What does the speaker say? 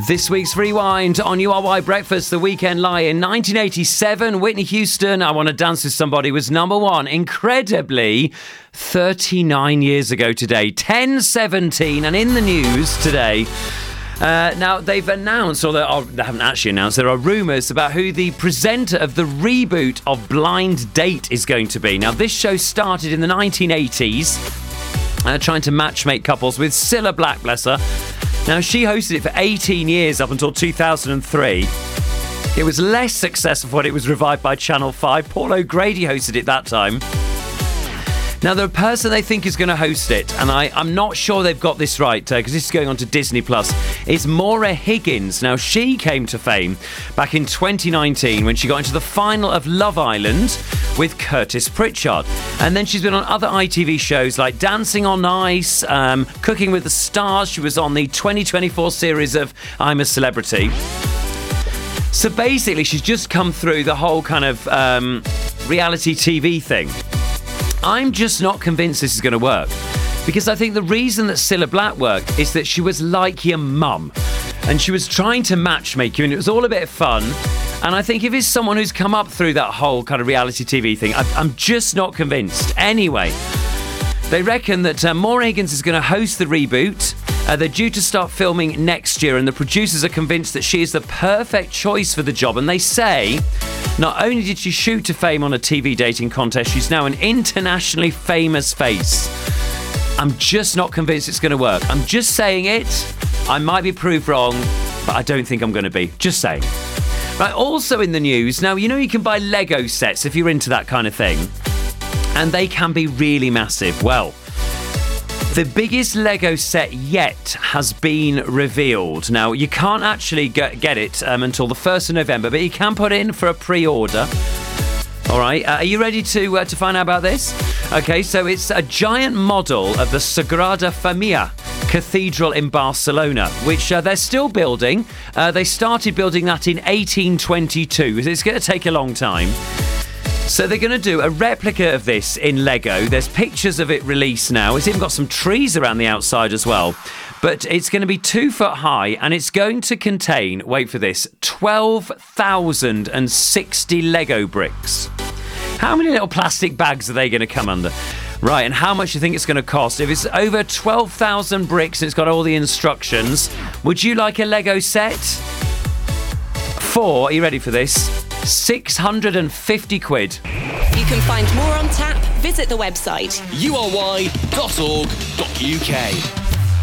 This week's Rewind on URY Breakfast, The Weekend Lie. In 1987, Whitney Houston, I Want to Dance With Somebody, was number one. Incredibly, 39 years ago today, 10/17, and in the news today. Now, they've announced, or they haven't actually announced, there are rumours about who the presenter of the reboot of Blind Date is going to be. Now, this show started in the 1980s, trying to matchmake couples with Cilla Black, bless her. Now, she hosted it for 18 years up until 2003. It was less successful when it was revived by Channel 5. Paul O'Grady hosted it that time. Now, the person they think is going to host it, and I'm not sure they've got this right, because this is going on to Disney+, is Maura Higgins. Now, she came to fame back in 2019 when she got into the final of Love Island with Curtis Pritchard. And then she's been on other ITV shows like Dancing on Ice, Cooking with the Stars. She was on the 2024 series of I'm a Celebrity. So basically, she's just come through the whole kind of reality TV thing. I'm just not convinced this is going to work, because I think the reason that Cilla Black worked is that she was like your mum, and she was trying to matchmake you, and it was all a bit of fun. And I think if it's someone who's come up through that whole kind of reality TV thing, I'm just not convinced. Anyway, they reckon that Maura Higgins is going to host the reboot. They're due to start filming next year, and the producers are convinced that she is the perfect choice for the job. And they say not only did she shoot to fame on a TV dating contest, she's now an internationally famous face. I'm just not convinced it's going to work. I'm just saying it. I might be proved wrong, but I don't think I'm going to be. Just saying. Right, also in the news, now, you know you can buy Lego sets if you're into that kind of thing, and they can be really massive. Well, the biggest Lego set yet has been revealed. Now, you can't actually get it until the 1st of November, but you can put it in for a pre-order. All right, are you ready to find out about this? Okay, so it's a giant model of the Sagrada Familia Cathedral in Barcelona, which they're still building. They started building that in 1822. It's going to take a long time. So they're going to do a replica of this in Lego. There's pictures of it released now. It's even got some trees around the outside as well. But it's going to be 2 foot high, and it's going to contain, wait for this, 12,060 Lego bricks. How many little plastic bags are they going to come under? Right, and how much do you think it's going to cost? If it's over 12,000 bricks and it's got all the instructions, would you like a Lego set? Are you ready for this? 650 quid. You can find more on tap. Visit the website ury.org.uk.